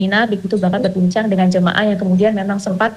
Mina begitu bahkan berbincang dengan jemaah yang kemudian memang sempat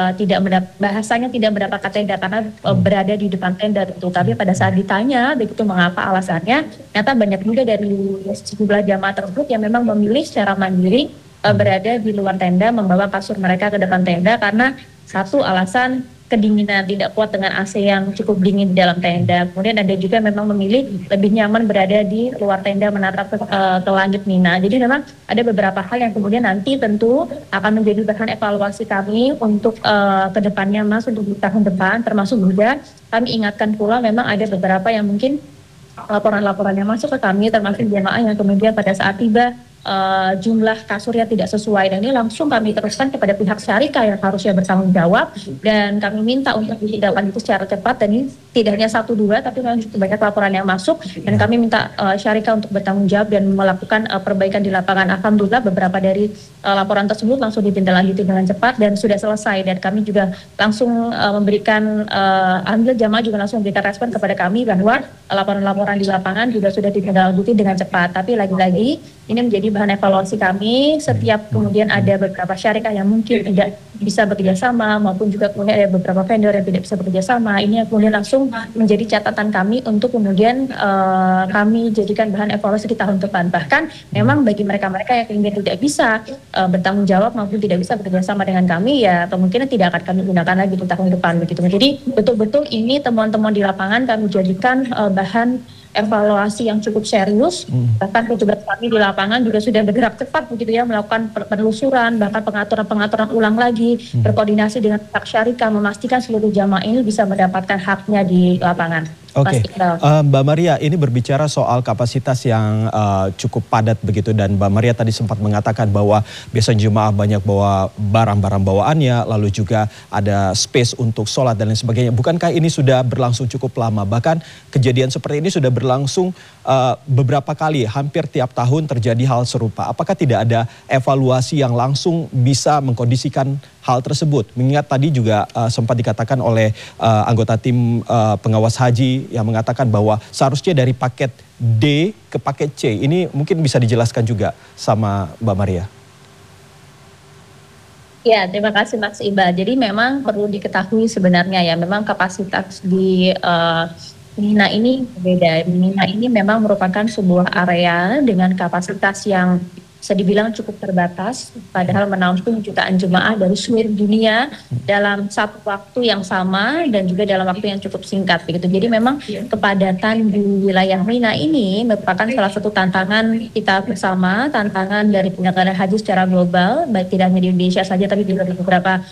bahasanya tidak mendapat tenda karena berada di depan tenda tentu. Tapi pada saat ditanya begitu mengapa alasannya, ternyata banyak juga dari sejumlah jemaah tersebut yang memang memilih secara mandiri berada di luar tenda, membawa kasur mereka ke depan tenda karena satu alasan kedinginan, tidak kuat dengan AC yang cukup dingin di dalam tenda. Kemudian ada juga memang memilih lebih nyaman berada di luar tenda menatap ke langit Mina. Jadi memang ada beberapa hal yang kemudian nanti tentu akan menjadi bahan evaluasi kami untuk ke depannya Mas, untuk di tahun depan, termasuk juga kami ingatkan pula memang ada beberapa yang mungkin laporan-laporan yang masuk ke kami termasuk jemaah yang kemudian pada saat tiba jumlah kasurnya tidak sesuai, dan ini langsung kami teruskan kepada pihak syarika yang harusnya bertanggung jawab, dan kami minta untuk ditindaklanjuti secara cepat. Dan ini tidak hanya 1-2 tapi memang banyak laporan yang masuk, dan kami minta syarika untuk bertanggung jawab dan melakukan perbaikan di lapangan. Alhamdulillah beberapa dari laporan tersebut langsung ditindaklanjuti dengan cepat dan sudah selesai, dan kami juga langsung memberikan alhamdulillah jamaah juga langsung memberikan respon kepada kami bahwa laporan-laporan di lapangan juga sudah ditindaklanjuti dengan cepat. Tapi lagi-lagi ini menjadi bahan evaluasi kami setiap kemudian ada beberapa syarikat yang mungkin tidak bisa bekerja sama, maupun juga kemudian ada beberapa vendor yang tidak bisa bekerja sama. Ini yang kemudian langsung menjadi catatan kami untuk kemudian kami jadikan bahan evaluasi di tahun depan. Bahkan memang bagi mereka-mereka yang kemudian tidak bisa bertanggung jawab maupun tidak bisa bekerja sama dengan kami, ya kemungkinan tidak akan kami gunakan lagi di tahun depan begitu. Jadi betul-betul ini temuan-temuan di lapangan kami jadikan bahan evaluasi yang cukup serius. Bahkan petugas kami di lapangan juga sudah bergerak cepat begitu ya, melakukan penelusuran, bahkan pengaturan ulang lagi, berkoordinasi dengan pihak syarika, memastikan seluruh jamaah ini bisa mendapatkan haknya di lapangan. Oke, Mbak Maria, ini berbicara soal kapasitas yang cukup padat begitu, dan Mbak Maria tadi sempat mengatakan bahwa biasanya jemaah banyak bawa barang-barang bawaannya, lalu juga ada space untuk sholat dan lain sebagainya. Bukankah ini sudah berlangsung cukup lama? Bahkan kejadian seperti ini sudah berlangsung beberapa kali, hampir tiap tahun terjadi hal serupa. Apakah tidak ada evaluasi yang langsung bisa mengkondisikan hal tersebut? Mengingat tadi juga sempat dikatakan oleh anggota tim pengawas haji yang mengatakan bahwa seharusnya dari paket D ke paket C. Ini mungkin bisa dijelaskan juga sama Mbak Maria. Ya, terima kasih Mas Iba. Jadi memang perlu diketahui sebenarnya ya, memang kapasitas di Mina ini berbeda. Mina ini memang merupakan sebuah area dengan kapasitas yang bisa dibilang cukup terbatas, padahal menampung jutaan jemaah dari seluruh dunia dalam satu waktu yang sama dan juga dalam waktu yang cukup singkat begitu. Jadi memang kepadatan di wilayah Mina ini merupakan salah satu tantangan kita bersama, tantangan dari penyelenggara haji secara global, baik tidak hanya di Indonesia saja tapi juga di beberapa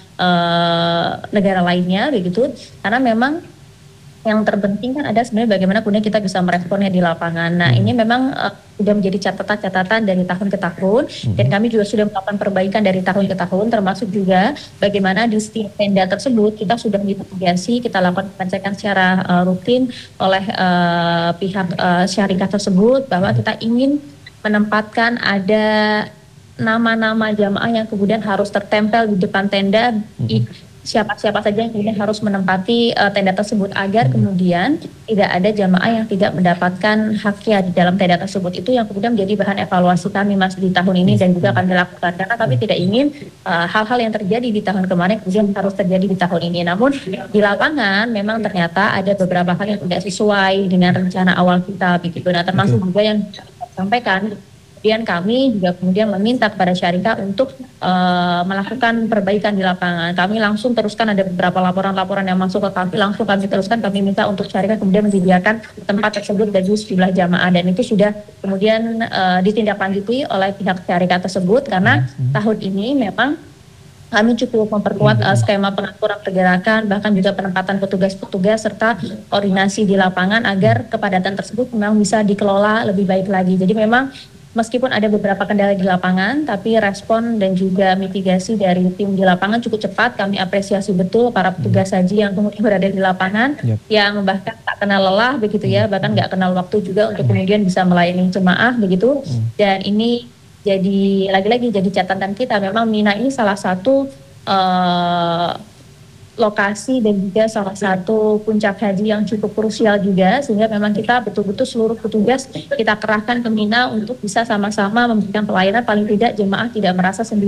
negara lainnya begitu. Karena memang yang terpenting kan ada sebenarnya bagaimana kemudian kita bisa meresponnya di lapangan. Nah ini memang sudah menjadi catatan-catatan dari tahun ke tahun, dan kami juga sudah melakukan perbaikan dari tahun ke tahun, termasuk juga bagaimana di setiap tenda tersebut kita sudah mitigasi, kita lakukan pengecekan secara rutin oleh pihak syarikat tersebut bahwa kita ingin menempatkan ada nama-nama jamaah yang kemudian harus tertempel di depan tenda. Siapa-siapa saja yang kemudian harus menempati tenda tersebut agar kemudian tidak ada jamaah yang tidak mendapatkan haknya di dalam tenda tersebut. Itu yang kemudian menjadi bahan evaluasi kami Mas di tahun ini dan juga kami lakukan, karena kami tidak ingin hal-hal yang terjadi di tahun kemarin kemudian harus terjadi di tahun ini. Namun di lapangan memang ternyata ada beberapa hal yang tidak sesuai dengan rencana awal kita begitu. Nah termasuk juga yang sampaikan. Kemudian kami juga kemudian meminta kepada syarikat untuk melakukan perbaikan di lapangan. Kami langsung teruskan, ada beberapa laporan-laporan yang masuk ke kami, langsung kami teruskan, kami minta untuk syarikat kemudian menyediakan tempat tersebut bagi sejumlah jamaah, dan itu sudah kemudian ditindaklanjuti oleh pihak syarikat tersebut, karena tahun ini memang kami cukup memperkuat skema pengaturan pergerakan, bahkan juga penempatan petugas-petugas serta koordinasi di lapangan agar kepadatan tersebut memang bisa dikelola lebih baik lagi. Jadi memang meskipun ada beberapa kendala di lapangan, tapi respon dan juga mitigasi dari tim di lapangan cukup cepat. Kami apresiasi betul para petugas haji yang kemudian berada di lapangan, yang bahkan tak kenal lelah begitu ya, bahkan nggak kenal waktu juga untuk kemudian bisa melayani jemaah begitu. Dan ini jadi lagi-lagi jadi catatan kita, memang Mina ini salah satu lokasi dan juga salah satu puncak haji yang cukup krusial juga, sehingga memang kita betul-betul seluruh petugas kita kerahkan ke Mina untuk bisa sama-sama memberikan pelayanan, paling tidak jemaah tidak merasa sendiri.